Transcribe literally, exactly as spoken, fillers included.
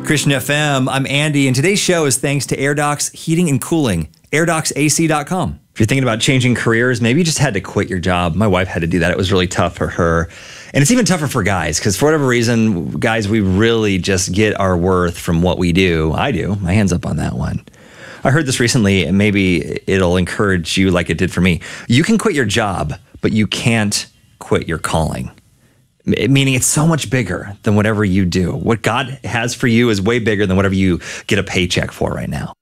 Christian F M. I'm Andy, and today's show is thanks to AirDocs Heating and Cooling, air docs A C dot com. If you're thinking about changing careers, maybe you just had to quit your job. My wife had to do that. It was really tough for her. And it's even tougher for guys, because for whatever reason, guys, we really just get our worth from what we do. I do. My hand's up on that one. I heard this recently, and maybe it'll encourage you like it did for me. You can quit your job, but you can't quit your calling. Meaning it's so much bigger than whatever you do. What God has for you is way bigger than whatever you get a paycheck for right now.